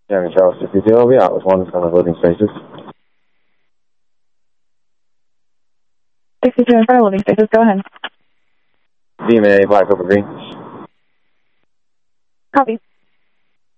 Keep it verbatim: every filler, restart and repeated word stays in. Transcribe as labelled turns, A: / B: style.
A: Jeremy Charles sixty-two, I'll be out with one from the living spaces.
B: sixty-two in front of living spaces, go ahead.
A: V M A, Black Over Green.
B: Copy.